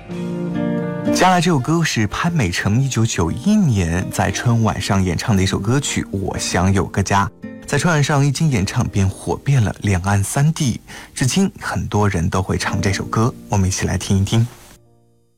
接下来这首歌是潘美辰1991年在春晚上演唱的一首歌曲《我想有个家》，在春晚上一经演唱便火遍了两岸三地，至今很多人都会唱这首歌，我们一起来听一听。